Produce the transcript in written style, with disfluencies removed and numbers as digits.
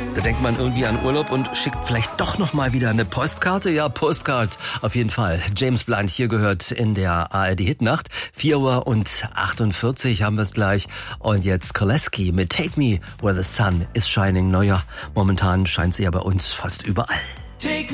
Da denkt man irgendwie an Urlaub und schickt vielleicht doch noch mal wieder eine Postkarte. Ja, Postcards auf jeden Fall. James Blunt hier gehört in der ARD Hitnacht. 4:48 haben wir es gleich. Und jetzt Koleski mit Take Me Where the Sun is Shining. Neuer. Momentan scheint sie ja bei uns fast überall.